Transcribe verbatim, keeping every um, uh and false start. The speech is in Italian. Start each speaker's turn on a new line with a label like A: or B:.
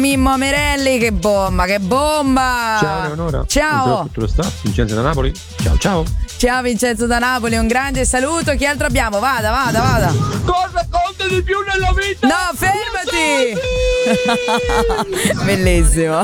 A: Mimmo Merelli, che bomba, che bomba.
B: Ciao Leonora.
A: Ciao.
B: Ciao a tutto lo staff, Vincenzo da Napoli. Ciao ciao.
A: Ciao Vincenzo da Napoli, un grande saluto. Chi altro abbiamo? Vada, vada, vada.
C: Cosa conta di più nella vita?
A: No, fermati. Bellissimo.